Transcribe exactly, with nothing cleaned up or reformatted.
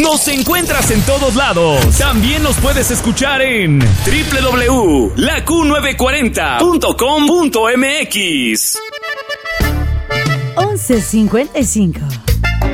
Nos encuentras en todos lados. También nos puedes escuchar en doble u doble u doble u punto la q novecientos cuarenta punto com punto m x. once cincuenta y cinco